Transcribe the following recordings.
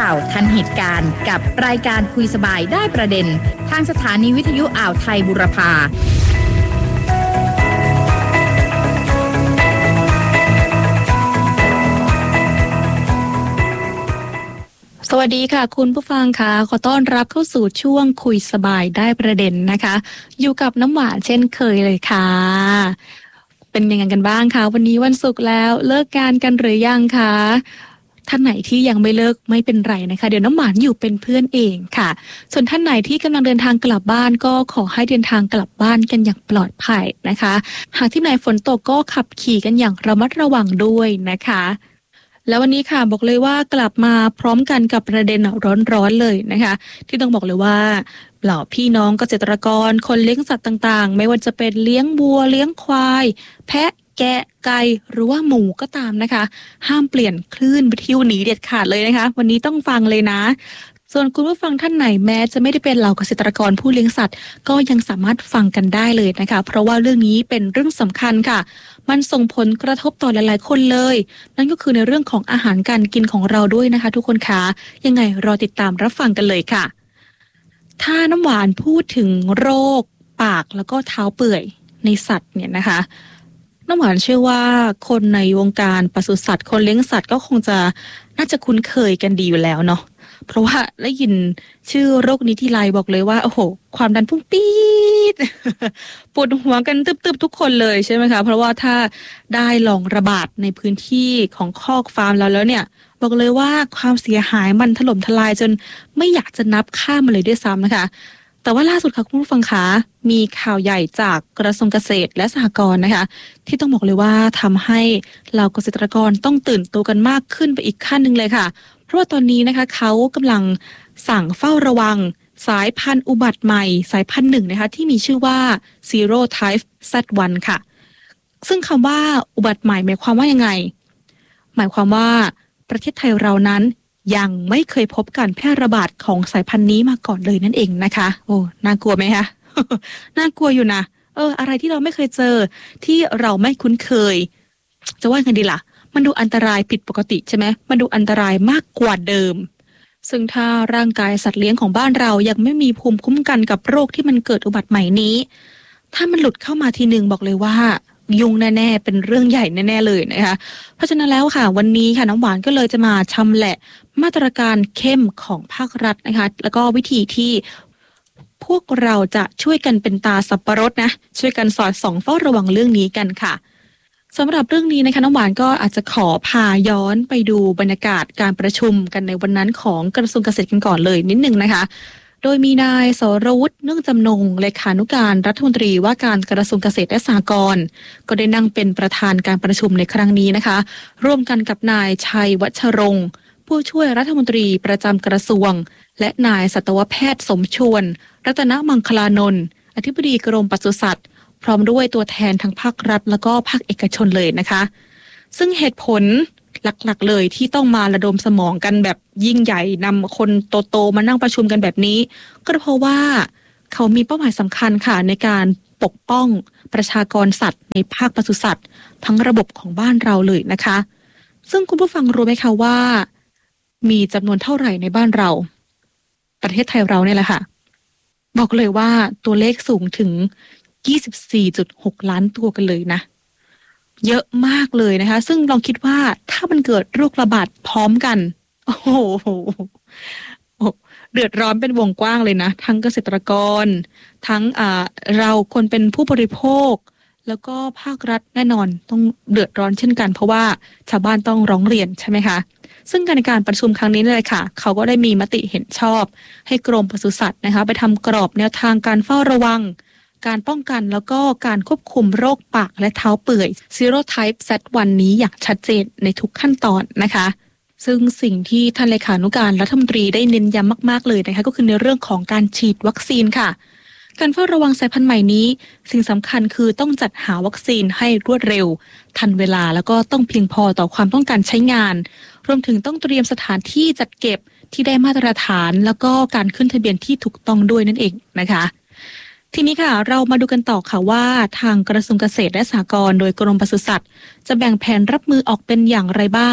าวทันเหตุการณ์กับรายการคุยสบายได้ประเด็นทางสถานีวิทยุอ่าวไทยบุรพาสวัสดีค่ะคุณผู้ฟังค่ะขอต้อนรับเข้าสู่ช่วงคุยสบายได้ประเด็นนะคะอยู่กับน้ำหวานเช่นเคยเลยค่ะเป็นยังไงกันบ้างคะวันนี้วันศุกร์แล้วเลิกงานกันหรือยังคะท่านไหนที่ยังไม่เลิกไม่เป็นไรนะคะเดี๋ยวน้ำหวานอยู่เป็นเพื่อนเองค่ะส่วนท่านไหนที่กำลังเดินทางกลับบ้านก็ขอให้เดินทางกลับบ้านกันอย่างปลอดภัยนะคะหากที่ไหนฝนตกก็ขับขี่กันอย่างระมัดระวังด้วยนะคะแล้ววันนี้ค่ะบอกเลยว่ากลับมาพร้อมกันกับประเด็นร้อนๆเลยนะคะที่ต้องบอกเลยว่าเหล่าพี่น้องเกษตรกรคนเลี้ยงสัตว์ต่างๆไม่ว่าจะเป็นเลี้ยงวัวเลี้ยงควายแพะแกะไก่หรือว่าหมูก็ตามนะคะห้ามเปลี่ยนคลื่นวิทยุหนีเด็ดขาดเลยนะคะวันนี้ต้องฟังเลยนะส่วนคุณผู้ฟังท่านไหนแม้จะไม่ได้เป็นเหล่าเกษตรกรผู้เลี้ยงสัตว์ก็ยังสามารถฟังกันได้เลยนะคะเพราะว่าเรื่องนี้เป็นเรื่องสำคัญค่ะมันส่งผลกระทบต่อหลายๆคนเลยนั่นก็คือในเรื่องของอาหารการกินของเราด้วยนะคะทุกคนคะยังไงรอติดตามรับฟังกันเลยค่ะถ้าน้ำหวานพูดถึงโรคปากแล้วก็เท้าเปื่อยในสัตว์เนี่ยนะคะน้ำหวานเชื่อว่าคนในวงการปศุสัตว์คนเลี้ยงสัตว์ก็คงจะน่าจะคุ้นเคยกันดีอยู่แล้วเนาะเพราะว่าได้ยินชื่อโรคนี้ทีไรบอกเลยว่าโอ้โหความดันพุ่งปี๊ด ปวดหัวกันตึบๆทุกคนเลยใช่ไหมคะเพราะว่าถ้าได้ลองระบาดในพื้นที่ของคอกฟาร์มเราแล้วเนี่ยบอกเลยว่าความเสียหายมันถล่มทลายจนไม่อยากจะนับข้ามมาเลยด้วยซ้ำนะคะแต่ว่าล่าสุดค่ะคุณผู้ฟังคะมีข่าวใหญ่จากกระทรวงเกษตรและสหกรณ์นะคะที่ต้องบอกเลยว่าทำให้เหล่าเกษตรกรต้องตื่นตัวกันมากขึ้นไปอีกขั้นหนึ่งเลยค่ะเพราะว่าตอนนี้นะคะเขากำลังสั่งเฝ้าระวังสายพันธุ์อุบัติใหม่สายพันธุ์หนึ่งนะคะที่มีชื่อว่า Serotype Z1 ค่ะซึ่งคำว่าอุบัติใหม่หมายความว่ายังไงหมายความว่าประเทศไทยเรานั้นยังไม่เคยพบการแพร่ระบาดของสายพันธุ์นี้มาก่อนเลยนั่นเองนะคะโอ้น่ากลัวไหมคะ น่ากลัวอยู่นะอะไรที่เราไม่เคยเจอที่เราไม่คุ้นเคยจะว่ากันดีล่ะมันดูอันตรายผิดปกติใช่ไหมมันดูอันตรายมากกว่าเดิมซึ่งถ้าร่างกายสัตว์เลี้ยงของบ้านเรายังไม่มีภูมิคุ้มกันกับโรคที่มันเกิดอุบัติใหม่นี้ถ้ามันหลุดเข้ามาทีนึงบอกเลยว่ายุ่งแน่ๆเป็นเรื่องใหญ่แน่ๆเลยนะคะเพราะฉะนั้นแล้วค่ะวันนี้ค่ะน้ำหวานก็เลยจะมาชำแหละมาตรการเข้มของภาครัฐนะคะแล้วก็วิธีที่พวกเราจะช่วยกันเป็นตาสับปะรดนะช่วยกันสอดส่องเฝ้าระวังเรื่องนี้กันค่ะสำหรับเรื่องนี้นะคะน้ำหวานก็อาจจะขอพาย้อนไปดูบรรยากาศการประชุมกันในวันนั้นของกระทรวงเกษตรกันก่อนเลยนิดนึงนะคะโดยมีนายสรวุฒิเนื่องจำนงเลขานุการรัฐมนตรีว่าการกระทรวงเกษตรและสหกรณ์ก็ได้นั่งเป็นประธานการประชุมในครั้งนี้นะคะร่วมกันกับนายชัยวัชรงค์ผู้ช่วยรัฐมนตรีประจำกระทรวงและนายสัตวแพทย์สมชวนรัตนมังคลานนท์อธิบดีกรมปศุสัตว์พร้อมด้วยตัวแทนทั้งภาครัฐแล้วก็ภาคเอกชนเลยนะคะซึ่งเหตุผลหลักๆเลยที่ต้องมาระดมสมองกันแบบยิ่งใหญ่นำคนโตๆมานั่งประชุมกันแบบนี้ก็เพราะว่าเขามีเป้าหมายสำคัญค่ะในการปกป้องประชากรสัตว์ในภาคปศุสัตว์ทั้งระบบของบ้านเราเลยนะคะซึ่งคุณผู้ฟังรู้ไหมคะว่ามีจำนวนเท่าไหร่ในบ้านเราประเทศไทยเราเนี่ยแหละค่ะบอกเลยว่าตัวเลขสูงถึง24.6 ล้านตัวกันเลยนะเยอะมากเลยนะคะซึ่งลองคิดว่าถ้ามันเกิดโรคระบาดพร้อมกันโอ้โหเดือดร้อนเป็นวงกว้างเลยนะทั้งเกษตรกรทั้งเราคนเป็นผู้บริโภคแล้วก็ภาครัฐแน่นอนต้องเดือดร้อนเช่นกันเพราะว่าชาวบ้านต้องร้องเรียนใช่ไหมคะซึ่งในการประชุมครั้งนี้เลยค่ะเขาก็ได้มีมติเห็นชอบให้กรมปศุสัตว์นะคะไปทำกรอบแนวทางการเฝ้าระวังการป้องกันแล้วก็การควบคุมโรคปากและเท้าเปื่อย Serotype Z1 นี้อย่างชัดเจนในทุกขั้นตอนนะคะซึ่งสิ่งที่ท่านเลขานุการรัฐมนตรีได้เน้นย้ำมากๆเลยนะคะก็คือในเรื่องของการฉีดวัคซีนค่ะการเฝ้าระวังสายพันธุ์ใหม่นี้สิ่งสำคัญคือต้องจัดหาวัคซีนให้รวดเร็วทันเวลาแล้วก็ต้องเพียงพอต่อความต้องการใช้งานรวมถึงต้องเตรียมสถานที่จัดเก็บที่ได้มาตรฐานแล้วก็การขึ้นทะเบียนที่ถูกต้องด้วยนั่นเองนะคะทีนี้ค่ะเรามาดูกันต่อค่ะว่าทางกระทรวงเกษตรและสหกรณ์โดยกรมปศุสัตว์จะแบ่งแผนรับมือออกเป็นอย่างไรบ้าง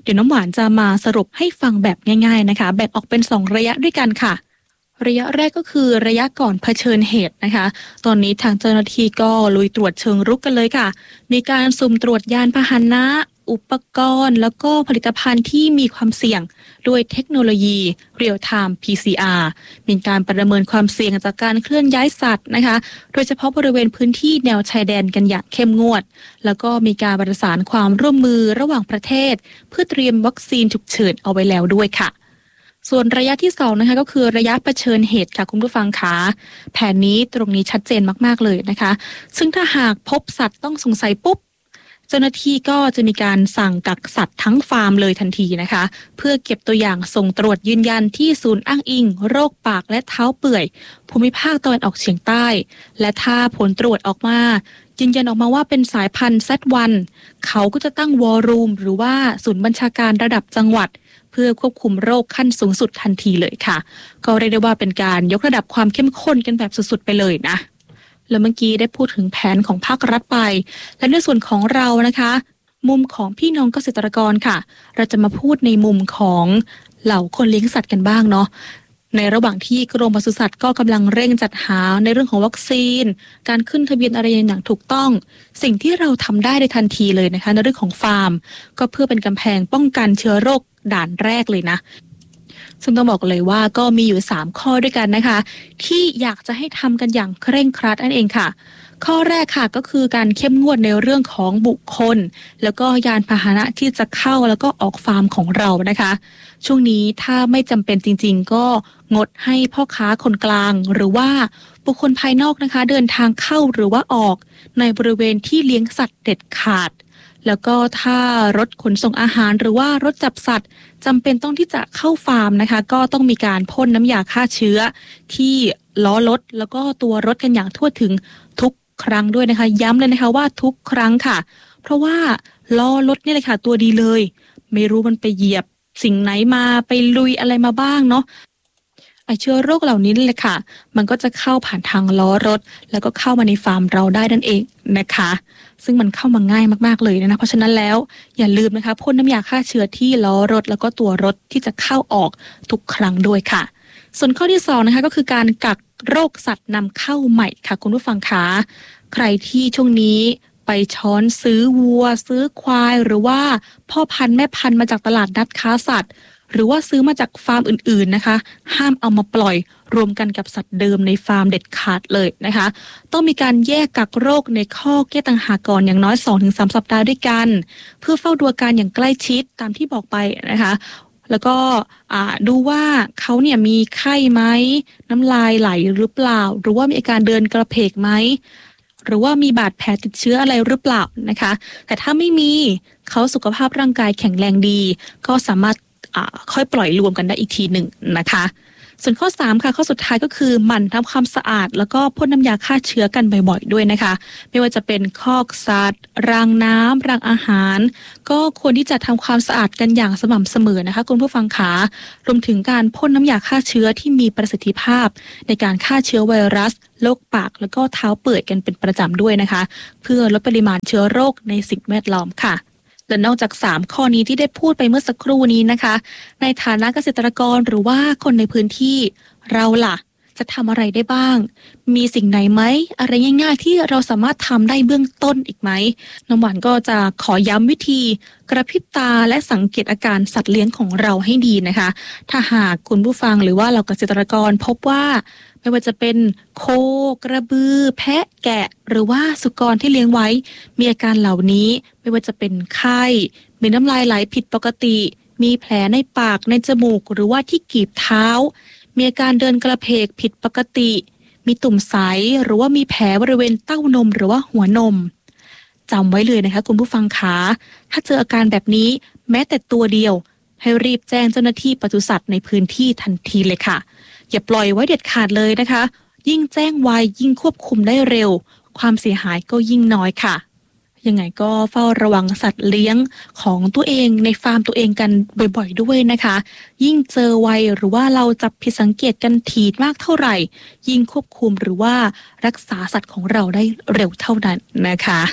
เดี๋ยวน้ำหวานจะมาสรุปให้ฟังแบบง่ายๆนะคะแบ่งออกเป็น2ระยะด้วยกันค่ะระยะแรกก็คือระยะก่อนเผชิญเหตุนะคะตอนนี้ทางเจ้าหน้าที่ก็ลุยตรวจเชิงรุกกันเลยค่ะมีการสุ่มตรวจยานพาหนะอุปกรณ์แล้วก็ผลิตภัณฑ์ที่มีความเสี่ยงด้วยเทคโนโลยี Real Time PCR มีการประเมินความเสี่ยงจากการเคลื่อนย้ายสัตว์นะคะโดยเฉพาะบริเวณพื้นที่แนวชายแดนกันอย่างเข้มงวดแล้วก็มีการประสานความร่วมมือระหว่างประเทศเพื่อเตรียมวัคซีนฉุกเฉินเอาไว้แล้วด้วยค่ะส่วนระยะที่2นะคะก็คือระยะเผชิญเหตุค่ะคุณผู้ฟังคะแผนนี้ตรงนี้ชัดเจนมากๆเลยนะคะซึ่งถ้าหากพบสัตว์ต้องสงสัยปุ๊บเจ้าหน้าที่ก็จะมีการสั่งกักสัตว์ทั้งฟาร์มเลยทันทีนะคะเพื่อเก็บตัวอย่างส่งตรวจยืนยันที่ศูนย์อ้างอิงโรคปากและเท้าเปื่อยภูมิภาคตะวันออกเฉียงใต้และถ้าผลตรวจออกมายืนยันออกมาว่าเป็นสายพันธุ์ Z1 เขาก็จะตั้งวอรูมหรือว่าศูนย์บัญชาการระดับจังหวัดเพื่อควบคุมโรคขั้นสูงสุดทันทีเลยค่ะก็เรียกได้ว่าเป็นการยกระดับความเข้มข้นกันแบบสุดๆไปเลยนะแล้วเมื่อกี้ได้พูดถึงแผนของภาครัฐไปและในส่วนของเรานะคะมุมของพี่น้องเกษตรกรค่ะเราจะมาพูดในมุมของเหล่าคนเลี้ยงสัตว์กันบ้างเนาะในระหว่างที่กรมปศุสัตว์ก็กำลังเร่งจัดหาในเรื่องของวัคซีนการขึ้นทะเบียนอะไรอย่างถูกต้องสิ่งที่เราทำได้ในทันทีเลยนะคะในเรื่องของฟาร์มก็เพื่อเป็นกำแพงป้องกันเชื้อโรคด่านแรกเลยนะซึ่งต้องบอกเลยว่าก็มีอยู่3ข้อด้วยกันนะคะที่อยากจะให้ทำกันอย่างเคร่งครัดนั่นเองค่ะข้อแรกค่ะก็คือการเข้มงวดในเรื่องของบุคคลแล้วก็ยานพาหนะที่จะเข้าแล้วก็ออกฟาร์มของเรานะคะช่วงนี้ถ้าไม่จำเป็นจริงๆก็งดให้พ่อค้าคนกลางหรือว่าบุคคลภายนอกนะคะเดินทางเข้าหรือว่าออกในบริเวณที่เลี้ยงสัตว์เด็ดขาดแล้วก็ถ้ารถขนส่งอาหารหรือว่ารถจับสัตว์จำเป็นต้องที่จะเข้าฟาร์มนะคะก็ต้องมีการพ่นน้ำยาฆ่าเชื้อที่ล้อรถแล้วก็ตัวรถกันอย่างทั่วถึงทุกครั้งด้วยนะคะย้ำเลยนะคะว่าทุกครั้งค่ะเพราะว่าล้อรถนี่แหละค่ะตัวดีเลยไม่รู้มันไปเหยียบสิ่งไหนมาไปลุยอะไรมาบ้างเนาะไอเชื้อโรคเหล่านี้นี่แหละค่ะมันก็จะเข้าผ่านทางล้อรถแล้วก็เข้ามาในฟาร์มเราได้นั่นเองนะคะซึ่งมันเข้ามาง่ายมากๆเลยนะเพราะฉะนั้นแล้วอย่าลืมนะคะพ่นน้ำยาฆ่าเชื้อที่ล้อรถแล้วก็ตัวรถที่จะเข้าออกทุกครั้งด้วยค่ะส่วนข้อที่2นะคะก็คือการกักโรคสัตว์นำเข้าใหม่ค่ะคุณผู้ฟังคะใครที่ช่วงนี้ไปช้อนซื้อวัวซื้อควายหรือว่าพ่อพันธุ์แม่พันธุ์มาจากตลาดนัดค้าสัตว์หรือว่าซื้อมาจากฟาร์มอื่นๆนะคะห้ามเอามาปล่อยรวมกันกับสัตว์เดิมในฟาร์มเด็ดขาดเลยนะคะต้องมีการแยกกักโรคในข้อแก้ต่างหากก่อนอย่างน้อย 2-3 สัปดาห์ด้วยกันเพื่อเฝ้าดูอาการอย่างใกล้ชิดตามที่บอกไปนะคะแล้วก็ดูว่าเขาเนี่ยมีไข้ไหมน้ำลายไหลหรือเปล่าหรือว่ามีอาการเดินกระเพกไหมหรือว่ามีบาดแผลติดเชื้ออะไรหรือเปล่านะคะแต่ถ้าไม่มีเขาสุขภาพร่างกายแข็งแรงดีก็สามารถค่อยปล่อยรวมกันได้อีกทีหนึ่งนะคะส่วนข้อ3ค่ะข้อสุดท้ายก็คือหมั่นทำความสะอาดแล้วก็พ่นน้ำยาฆ่าเชื้อกันบ่อยๆด้วยนะคะไม่ว่าจะเป็นคอกสัตว์รางน้ำรางอาหารก็ควรที่จะทำความสะอาดกันอย่างสม่ำเสมอนะคะคุณผู้ฟังขารวมถึงการพ่นน้ำยาฆ่าเชื้อที่มีประสิทธิภาพในการฆ่าเชื้อไวรัสโรคปากแล้วก็เท้าเปื่อยกันเป็นประจำด้วยนะคะเพื่อลดปริมาณเชื้อโรคในสิ่งแวดล้อมค่ะและนอกจาก3ข้อนี้ที่ได้พูดไปเมื่อสักครู่นี้นะคะในฐานะเกษตรกรหรือว่าคนในพื้นที่เราล่ะจะทำอะไรได้บ้างมีสิ่งไหนไหมอะไรง่ายๆที่เราสามารถทำได้เบื้องต้นอีกไหมน้ำหวานก็จะขอย้ำวิธีกระพริบตาและสังเกตอาการสัตว์เลี้ยงของเราให้ดีนะคะถ้าหากคุณผู้ฟังหรือว่าเราเกษตรกรพบว่าไม่ว่าจะเป็นโคกระบือแพะแกะหรือว่าสุกรที่เลี้ยงไว้มีอาการเหล่านี้ไม่ว่าจะเป็นไข้มีน้ำลายไหลผิดปกติมีแผลในปากในจมูกหรือว่าที่กีบเท้ามีอาการเดินกระเพกผิดปกติมีตุ่มใสหรือว่ามีแผลบริเวณเต้านมหรือว่าหัวนมจำไว้เลยนะคะคุณผู้ฟังคะถ้าเจออาการแบบนี้แม้แต่ตัวเดียวให้รีบแจ้งเจ้าหน้าที่ปศุสัตว์ในพื้นที่ทันทีเลยค่ะอย่าปล่อยไว้เด็ดขาดเลยนะคะยิ่งแจ้งไวยิ่งควบคุมได้เร็วความเสียหายก็ยิ่งน้อยค่ะยังไงก็เฝ้าระวังสัตว์เลี้ยงของตัวเองในฟาร์มตัวเองกันบ่อยๆด้วยนะคะยิ่งเจอไวหรือว่าเราจับผิดสังเกตกันถี่มากเท่าไหร่ยิ่งควบคุมหรือว่ารักษาสัตว์ของเราได้เร็วเท่านั้นนะคะ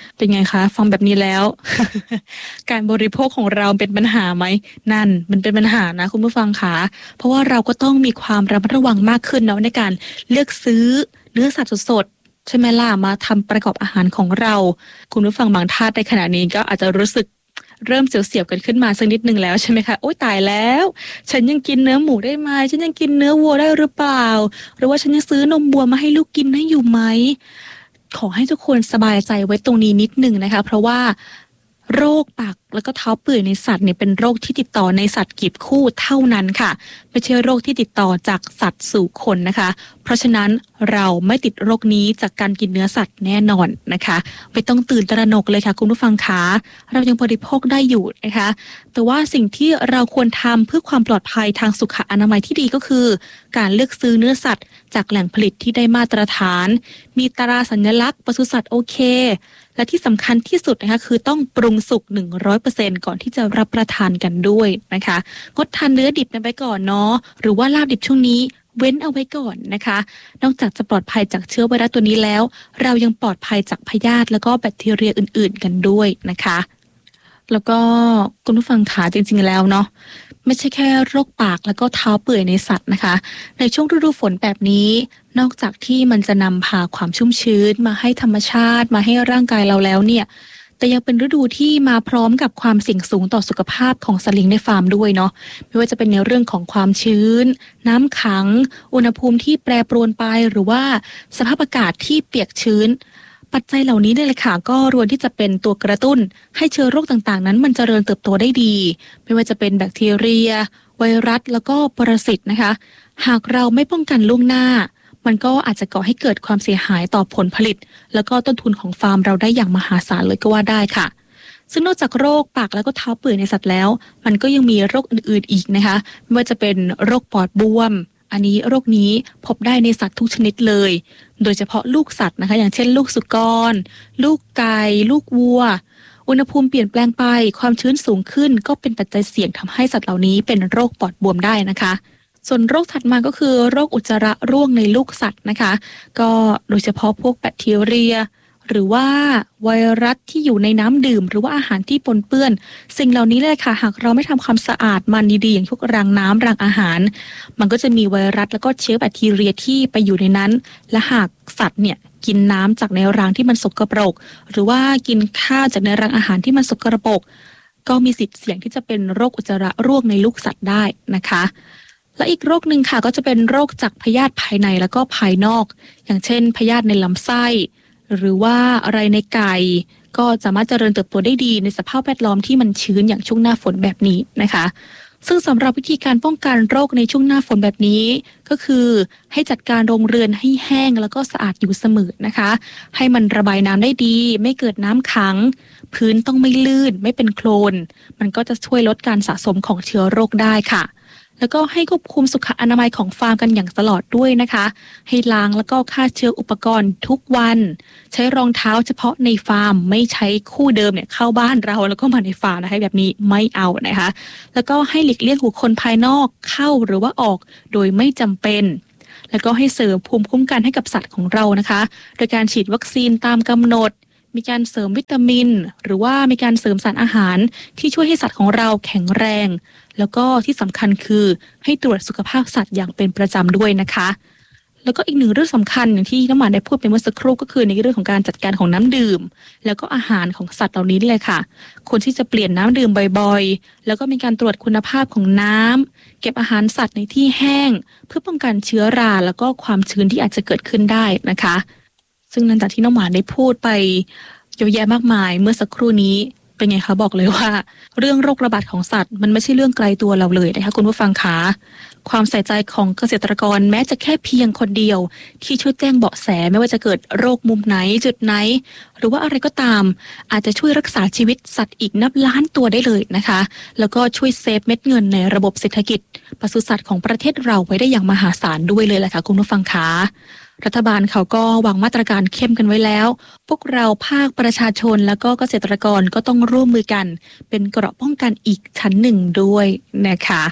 เป็นไงคะฟังแบบนี้แล้ว การบริโภคของเราเป็นปัญหาไหมนั่นมันเป็นปัญหานะคุณผู้ฟังคะเพราะว่าเราก็ต้องมีความระมัดระวังมากขึ้นเนาะในการเลือกซื้อเนื้อสัตว์สดๆใช่ไหมล่ะมาทำประกอบอาหารของเราคุณผู้ฟังบางท่านในขณะนี้ก็อาจจะรู้สึกเริ่มเสียวๆกันขึ้นมาสักนิดนึงแล้วใช่ไหมคะโอ๊ยตายแล้วฉันยังกินเนื้อหมูได้ไหมฉันยังกินเนื้อวัวได้หรือเปล่าหรือว่าฉันยังซื้อนมวัวมาให้ลูกกินได้อยู่ไหมขอให้ทุกคนสบายใจไว้ตรงนี้นิดนึงนะคะเพราะว่าโรคปากแล้วก็เท้าเปื่อยในสัตว์เนี่ยเป็นโรคที่ติดต่อในสัตว์กีบคู่เท่านั้นค่ะไม่ใช่โรคที่ติดต่อจากสัตว์สู่คนนะคะเพราะฉะนั้นเราไม่ติดโรคนี้จากการกินเนื้อสัตว์แน่นอนนะคะไม่ต้องตื่นตระหนกเลยค่ะคุณผู้ฟังคะเรายังบริโภคได้อยู่นะคะแต่ว่าสิ่งที่เราควรทำเพื่อความปลอดภัยทางสุขอนามัยที่ดีก็คือการเลือกซื้อเนื้อสัตว์จากแหล่งผลิตที่ได้มาตรฐานมีตราสัญลักษณ์ปศุสัตว์โอเคและที่สำคัญที่สุดนะคะคือต้องปรุงสุก 100% ก่อนที่จะรับประทานกันด้วยนะคะงดทานเนื้อดิบกันไปก่อนเนาะหรือว่าลาบดิบช่วงนี้เว้นเอาไว้ก่อนนะคะนอกจากจะปลอดภัยจากเชื้อไวรัสตัวนี้แล้วเรายังปลอดภัยจากพยาธิแล้วก็แบคทีเรียอื่นๆกันด้วยนะคะแล้วก็คุณผู้ฟังขาจริงๆแล้วเนาะไม่ใช่แค่โรคปากแล้วก็เท้าเปื่อยในสัตว์นะคะในช่วงฤดูฝนแบบนี้นอกจากที่มันจะนำพาความชุ่มชื้นมาให้ธรรมชาติมาให้ร่างกายเราแล้วเนี่ยแต่ยังเป็นฤดูที่มาพร้อมกับความเสี่ยงสูงต่อสุขภาพของสัตว์เลี้ยงในฟาร์มด้วยเนาะไม่ว่าจะเป็นในเรื่องของความชื้นน้ำขังอุณหภูมิที่แปรปรวนไปหรือว่าสภาพอากาศที่เปียกชื้นปัจจัยเหล่านี้เนี่ยแหละค่ะก็รวมที่จะเป็นตัวกระตุ้นให้เชื้อโรคต่างๆนั้นมันเจริญเติบโตได้ดีไม่ว่าจะเป็นแบคทีเรียไวรัสแล้วก็ปรสิตนะคะหากเราไม่ป้องกันล่วงหน้ามันก็อาจจะก่อให้เกิดความเสียหายต่อผลผลิตแล้วก็ต้นทุนของฟาร์มเราได้อย่างมหาศาลเลยก็ว่าได้ค่ะซึ่งนอกจากโรคปากแล้วก็เท้าเปื่อยในสัตว์แล้วมันก็ยังมีโรคอื่นๆอีกนะคะไม่ว่าจะเป็นโรคปอดบวมอันนี้โรคนี้พบได้ในสัตว์ทุกชนิดเลยโดยเฉพาะลูกสัตว์นะคะอย่างเช่นลูกสุกรลูกไก่ลูกวัวอุณหภูมิเปลี่ยนแปลงไปความชื้นสูงขึ้นก็เป็นปัจจัยเสี่ยงทำให้สัตว์เหล่านี้เป็นโรคปอดบวมได้นะคะส่วนโรคถัดมาก็คือโรคอุจจาระร่วงในลูกสัตว์นะคะก็โดยเฉพาะพวกแบคทีเรียหรือว่าไวรัสที่อยู่ในน้ำดื่มหรือว่าอาหารที่ปนเปื้อนสิ่งเหล่านี้เลยค่ะหากเราไม่ทำความสะอาดมันดีๆอย่างพวกรางน้ำรางอาหารมันก็จะมีไวรัสแล้วก็เชื้อแบคทีเรียที่ไปอยู่ในนั้นและหากสัตว์เนี่ยกินน้ำจากในรางที่มันสกปรกหรือว่ากินข้าวจากในรางอาหารที่มันสกปรกก็มีสิทธิ์เสี่ยงที่จะเป็นโรคอุจจาระร่วงในลูกสัตว์ได้นะคะและอีกโรคหนึ่งค่ะก็จะเป็นโรคจากพยาธิภายในแล้วก็ภายนอกอย่างเช่นพยาธิในลำไส้หรือว่าอะไรในไก่ก็สามารถเจริญเติบโตได้ดีในสภาพแวดล้อมที่มันชื้นอย่างช่วงหน้าฝนแบบนี้นะคะซึ่งสำหรับวิธีการป้องกันโรคในช่วงหน้าฝนแบบนี้ก็คือให้จัดการโรงเรือนให้แห้งแล้วก็สะอาดอยู่เสมอนะคะให้มันระบายน้ำได้ดีไม่เกิดน้ำขังพื้นต้องไม่ลื่นไม่เป็นโคลนมันก็จะช่วยลดการสะสมของเชื้อโรคได้ค่ะแล้วก็ให้ควบคุมสุขอนามัยของฟาร์มกันอย่างตลอดด้วยนะคะให้ล้างแล้วก็ฆ่าเชื้ออุปกรณ์ทุกวันใช้รองเท้าเฉพาะในฟาร์มไม่ใช้คู่เดิมเนี่ยเข้าบ้านเราแล้วก็มาในฟาร์มนะคะแบบนี้ไม่เอานะคะแล้วก็ให้หลีกเลี่ยงบุคคลภายนอกเข้าหรือว่าออกโดยไม่จำเป็นแล้วก็ให้เสริมภูมิคุ้มกันให้กับสัตว์ของเรานะคะโดยการฉีดวัคซีนตามกำหนดมีการเสริมวิตามินหรือว่ามีการเสริมสารอาหารที่ช่วยให้สัตว์ของเราแข็งแรงแล้วก็ที่สำคัญคือให้ตรวจสุขภาพสัตว์อย่างเป็นประจำด้วยนะคะแล้วก็อีกหนึ่งเรื่องสำคัญอย่างที่น้ำหวานได้พูดไปเมื่อสักครู่ก็คือในเรื่องของการจัดการของน้ำดื่มแล้วก็อาหารของสัตว์เหล่านี้เลยค่ะควรที่จะเปลี่ยนน้ำดื่มบ่อยๆแล้วก็มีการตรวจคุณภาพของน้ำเก็บอาหารสัตว์ในที่แห้งเพื่อป้องกันเชื้อราแล้วก็ความชื้นที่อาจจะเกิดขึ้นได้นะคะซึ่งหลังจากที่น้ำหวานได้พูดไปเยอะแยะมากมายเมื่อสักครู่นี้เป็นไงคะบอกเลยว่าเรื่องโรคระบาดของสัตว์มันไม่ใช่เรื่องไกลตัวเราเลยนะคะคุณผู้ฟังคะความใส่ใจของเกษตรกรแม้จะแค่เพียงคนเดียวที่ช่วยแจ้งเบาะแสไม่ว่าจะเกิดโรคมุมไหนจุดไหนหรือว่าอะไรก็ตามอาจจะช่วยรักษาชีวิตสัตว์อีกนับล้านตัวได้เลยนะคะแล้วก็ช่วยเซฟเม็ดเงินในระบบเศรษฐกิจปศุสัตว์ของประเทศเราไว้ได้อย่างมหาศาลด้วยเลยแหละค่ะคุณผู้ฟังคะรัฐบาลเขาก็วางมาตรการเข้มกันไว้แล้วพวกเราภาคประชาชนแล้วก็เกษตรกรก็ต้องร่วมมือกันเป็นเกราะป้องกันอีกชั้นหนึ่งด้วยนะคะ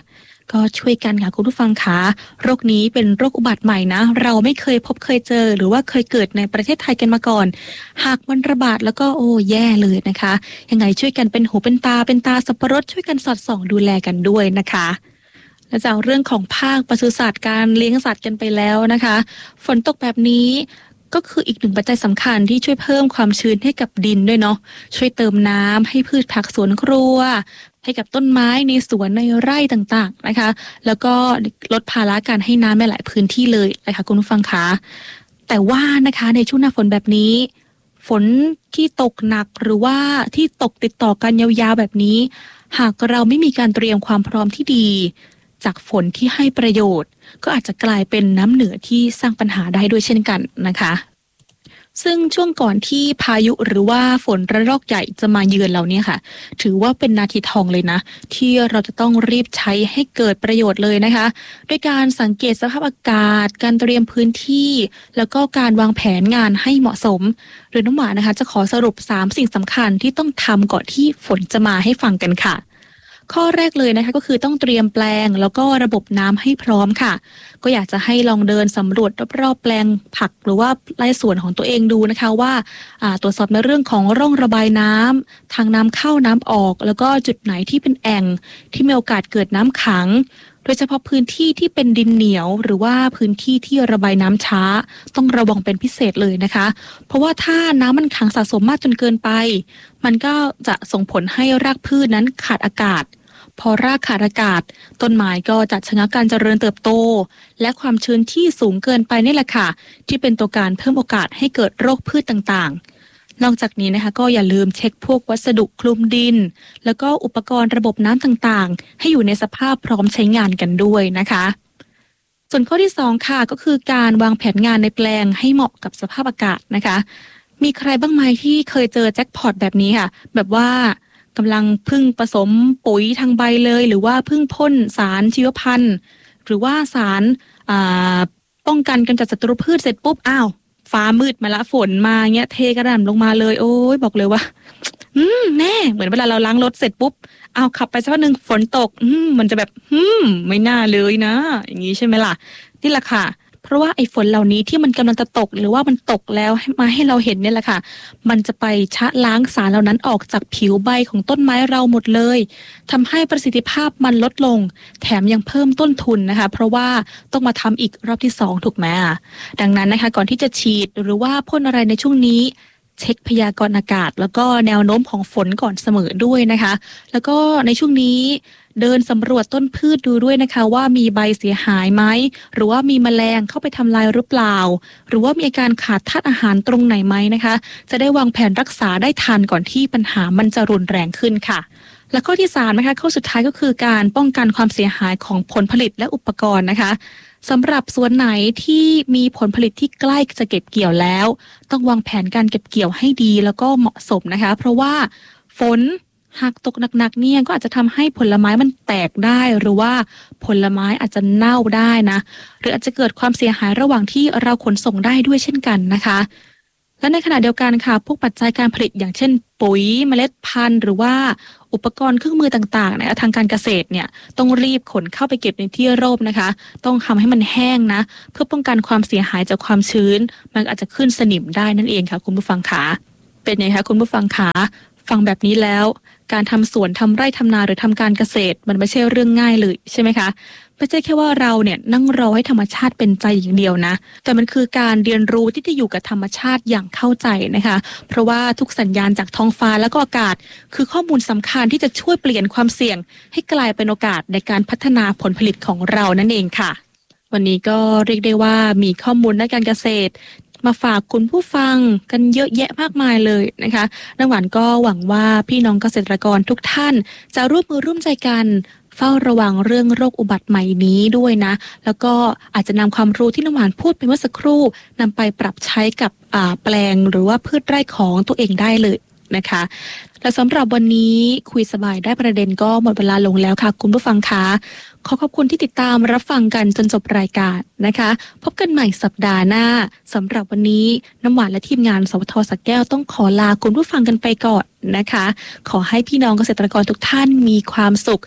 ก็ช่วยกันค่ะคุณผู้ฟังคะโรคนี้เป็นโรคอุบัติใหม่นะเราไม่เคยพบเคยเจอหรือว่าเคยเกิดในประเทศไทยกันมาก่อนหากมันระบาดแล้วก็โอ้แย่เลยนะคะยังไงช่วยกันเป็นหูเป็นตาสับปะรดช่วยกันสอดส่องดูแลกันด้วยนะคะและจากเรื่องของภาคปศุสัตว์การเลี้ยงสัตว์กันไปแล้วนะคะฝนตกแบบนี้ก็คืออีกหนึ่งปัจจัยสำคัญที่ช่วยเพิ่มความชื้นให้กับดินด้วยเนาะช่วยเติมน้ำให้พืชผักสวนครัวให้กับต้นไม้ในสวนในไร่ต่างๆนะคะแล้วก็ลดภาระการให้น้ำในหลายพื้นที่เลยนะคะคุณผู้ฟังคะแต่ว่านะคะในช่วงหน้าฝนแบบนี้ฝนที่ตกหนักหรือว่าที่ตกติดต่อกันยาวๆแบบนี้หากเราไม่มีการเตรียมความพร้อมที่ดีจากฝนที่ให้ประโยชน์ก็อาจจะกลายเป็นน้ำเหนือที่สร้างปัญหาได้ด้วยเช่นกันนะคะซึ่งช่วงก่อนที่พายุหรือว่าฝนระลอกใหญ่จะมาเยือนเราเนี่ยค่ะถือว่าเป็นนาทีทองเลยนะที่เราจะต้องรีบใช้ให้เกิดประโยชน์เลยนะคะด้วยการสังเกตสภาพอากาศการเตรียมพื้นที่แล้วก็การวางแผนงานให้เหมาะสมโดยน้ำหวานนะคะจะขอสรุป3สิ่งสำคัญที่ต้องทำก่อนที่ฝนจะมาให้ฟังกันค่ะข้อแรกเลยนะคะก็คือต้องเตรียมแปลงแล้วก็ระบบน้ำให้พร้อมค่ะก็อยากจะให้ลองเดินสำรวจรอบๆแปลงผักหรือว่าไร่สวนของตัวเองดูนะคะว่าตรวจสอบในเรื่องของร่องระบายน้ำทางน้ำเข้าน้ำออกแล้วก็จุดไหนที่เป็นแอ่งที่มีโอกาสเกิดน้ำขังโดยเฉพาะพื้นที่ที่เป็นดินเหนียวหรือว่าพื้นที่ที่ระบายน้ำช้าต้องระวังเป็นพิเศษเลยนะคะเพราะว่าถ้าน้ำมันขังสะสมมากจนเกินไปมันก็จะส่งผลให้รากพืชนั้นขาดอากาศพอรากขาดอากาศต้นไม้ก็จะชะงักการเจริญเติบโตและความชื้นที่สูงเกินไปนี่แหละค่ะที่เป็นตัวการเพิ่มโอกาสให้เกิดโรคพืชต่างๆนอกจากนี้นะคะก็อย่าลืมเช็คพวกวัสดุคลุมดินแล้วก็อุปกรณ์ระบบน้ำต่างๆให้อยู่ในสภาพพร้อมใช้งานกันด้วยนะคะส่วนข้อที่2ค่ะก็คือการวางแผนงานในแปลงให้เหมาะกับสภาพอากาศนะคะมีใครบ้างไหมที่เคยเจอแจ็คพอตแบบนี้ค่ะแบบว่ากำลังพึ่งผสมปุ๋ยทางใบเลยหรือว่าพึ่งพ่นสารชีวพันธุ์หรือว่าสารป้องกันกำจัดศัตรูพืชเสร็จปุ๊บอ้าวฟ้ามืดมาละฝนมาเงี้ยเทกระหน่ำลงมาเลยโอ้ยบอกเลยว่าแม่เหมือนเวลาเราล้างรถเสร็จปุ๊บเอาขับไปสักพักนึงฝนตกมันจะแบบไม่น่าเลยนะอย่างนี้ใช่ไหมล่ะนี่แหละค่ะเพราะว่าไอ้ฝนเหล่านี้ที่มันกำลังจะตกหรือว่ามันตกแล้วมาให้เราเห็นเนี่ยแหละค่ะมันจะไปชะล้างสารเหล่านั้นออกจากผิวใบของต้นไม้เราหมดเลยทำให้ประสิทธิภาพมันลดลงแถมยังเพิ่มต้นทุนนะคะเพราะว่าต้องมาทำอีกรอบที่2ถูกไหมดังนั้นนะคะก่อนที่จะฉีดหรือว่าพ่นอะไรในช่วงนี้เช็คพยากรณ์อากาศแล้วก็แนวโน้มของฝนก่อนเสมอด้วยนะคะแล้วก็ในช่วงนี้เดินสำรวจต้นพืชดูด้วยนะคะว่ามีใบเสียหายไหมหรือว่ามีแมลงเข้าไปทำลายหรือเปล่าหรือว่ามีอาการขาดธาตุอาหารตรงไหนไหมนะคะจะได้วางแผนรักษาได้ทันก่อนที่ปัญหามันจะรุนแรงขึ้นค่ะและข้อที่3นะคะข้อสุดท้ายก็คือการป้องกันความเสียหายของผลผลิตและอุปกรณ์นะคะสำหรับสวนไหนที่มีผลผลิตที่ใกล้จะเก็บเกี่ยวแล้วต้องวางแผนการเก็บเกี่ยวให้ดีแล้วก็เหมาะสมนะคะเพราะว่าฝนหากตกหนักๆเนี่ยก็อาจจะทำให้ผลไม้มันแตกได้หรือว่าผลไม้อาจจะเน่าได้นะหรืออาจจะเกิดความเสียหายระหว่างที่เราขนส่งได้ด้วยเช่นกันนะคะและในขณะเดียวกันค่ะพวกปัจจัยการผลิตอย่างเช่นปุ๋ยเมล็ดพันธุ์หรือว่าอุปกรณ์เครื่องมือต่างๆนะคะทางการเกษตรเนี่ยต้องรีบขนเข้าไปเก็บในที่ร่มนะคะต้องทำให้มันแห้งนะเพื่อป้องกันความเสียหายจากความชื้นมันอาจจะขึ้นสนิมได้นั่นเองค่ะคุณผู้ฟังขาเป็นไงคะคุณผู้ฟังขาฟังแบบนี้แล้วการทำสวนทำไร่ทำนาหรือทำการเกษตรมันไม่ใช่เรื่องง่ายเลยใช่ไหมคะไม่ใช่แค่ว่าเราเนี่ยนั่งรอให้ธรรมชาติเป็นใจอย่างเดียวนะแต่มันคือการเรียนรู้ที่จะอยู่กับธรรมชาติอย่างเข้าใจนะคะเพราะว่าทุกสัญญาณจากท้องฟ้าและก็อากาศคือข้อมูลสำคัญที่จะช่วยเปลี่ยนความเสี่ยงให้กลายเป็นโอกาสในการพัฒนาผลผลิตของเรานั่นเองค่ะวันนี้ก็เรียกได้ว่ามีข้อมูลด้านการเกษตรมาฝากคุณผู้ฟังกันเยอะแยะมากมายเลยนะคะน้ำหวานก็หวังว่าพี่น้องเกษตรกรทุกท่านจะร่วมมือร่วมใจกันเฝ้าระวังเรื่องโรคอุบัติใหม่นี้ด้วยนะแล้วก็อาจจะนำความรู้ที่น้ำหวานพูดไปเมื่อสักครู่นำไปปรับใช้กับแปลงหรือว่าพืชไร่ของตัวเองได้เลยนะคะและสำหรับวันนี้คุยสบายได้ประเด็นก็หมดเวลาลงแล้วค่ะคุณผู้ฟังคะขอบคุณที่ติดตามรับฟังกันจนจบรายการนะคะพบกันใหม่สัปดาห์หน้าสำหรับวันนี้น้ำหวานและทีมงานสวท.สระแก้วต้องขอลาคุณผู้ฟังกันไปก่อนนะคะขอให้พี่น้องเกษตรกรทุกท่านมีความสุข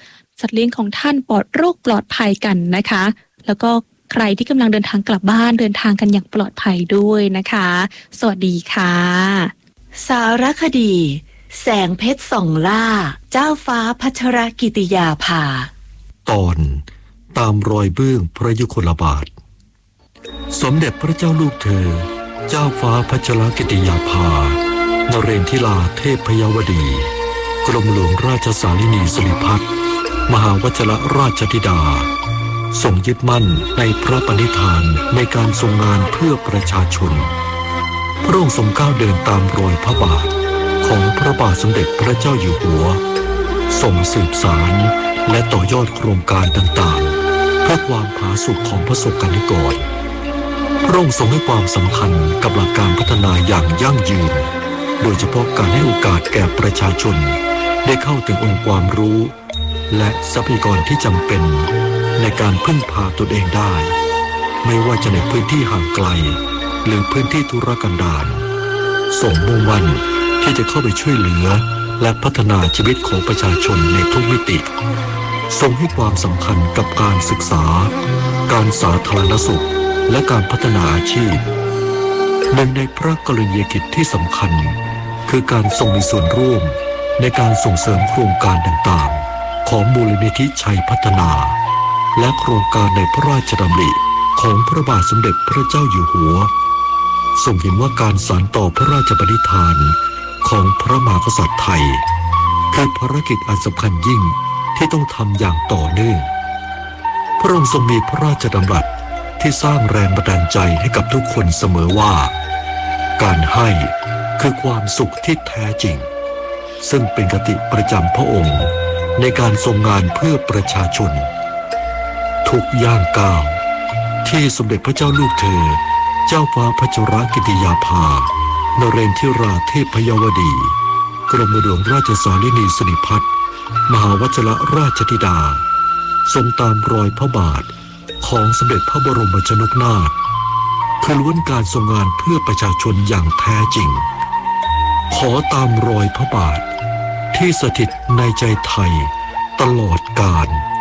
สัตว์เลี้ยงของท่านปลอดโรคปลอดภัยกันนะคะ แล้วก็ใครที่กำลังเดินทางกลับบ้านเดินทางกันอย่างปลอดภัยด้วยนะคะ สวัสดีค่ะสารคดีแสงเพชรส่องล่าเจ้าฟ้าพัชรกิติยาภาตอนตามรอยเบื้องพระยุคลบาทสมเด็จพระเจ้าลูกเธอเจ้าฟ้าพัชรกิติยาภานเรนทิลาเทพพยวดีกรมหลวงราชสารินีสิริพัฒน์มหาวชิรราชธิดาทรงยึดมั่นในพระปณิธานในการทรงงานเพื่อประชาชนพระองค์ทรงก้าวเดินตามรอยพระบาทของพระบาทสมเด็จพระเจ้าอยู่หัวทรงสืบสารและต่อยอดโครงการต่างๆเพื่อความผาสุกของประสบกนิกรพระองค์ทรงให้ความสำคัญกับหลักการพัฒนาอย่างยั่งยืนโดยเฉพาะการให้โอกาสแก่ประชาชนได้เข้าถึงองค์ความรู้และทรัพยากรที่จำเป็นในการพึ่งพาตนเองได้ไม่ว่าจะในพื้นที่ห่างไกลหรือพื้นที่ทุรกันดารทรงมุ่งมั่นที่จะเข้าไปช่วยเหลือและพัฒนาชีวิตของประชาชนในทุกมิติทรงให้ความสำคัญกับการศึกษาการสาธารณสุขและการพัฒนาอาชีพหนึ่งในพระกรณียกิจที่สำคัญคือการทรงมีส่วนร่วมในการส่งเสริมโครงการต่างๆของมูลนิธิชัยพัฒนาและโครงการในพระราชดำริของพระบาทสมเด็จพระเจ้าอยู่หัวทรงเห็นว่าการสานต่อพระราชปณิธานของพระมหากษัตริย์ไทยคือภารกิจอันสำคัญยิ่งที่ต้องทำอย่างต่อเนื่องพระองค์ทรงมีพระราชดำรัสที่สร้างแรงบันดาลใจให้กับทุกคนเสมอว่าการให้คือความสุขที่แท้จริงซึ่งเป็นคติประจำพระองค์ในการทรงงานเพื่อประชาชนทุกย่างก้าวที่สมเด็จพระเจ้าลูกเธอเจ้าฟ้าพัชรกิติยาภานเรนทิราเทพพยวดีกรมหลวงราชสารินีสิริพัฒน์มหาวชิรราชธิดาทรงตามรอยพระบาทของสมเด็จพระบรมชนกนาถคือล้วนการทรงงานเพื่อประชาชนอย่างแท้จริงขอตามรอยพระบาทที่สถิตในใจไทยตลอดกาล